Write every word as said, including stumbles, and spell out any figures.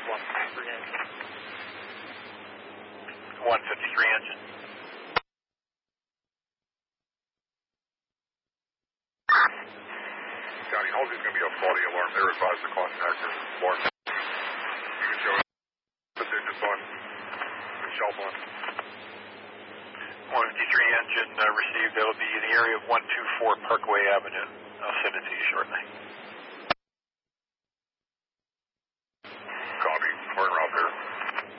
one fifty-three engine. one fifty-three engine. County, Halsey's going to be a faulty alarm. They're advised to contact the alarm. You can show it. Put the engine on. The shelf on. one fifty-three engine uh, received. That'll be in the area of one two four Parkway Avenue. I'll send it to you shortly.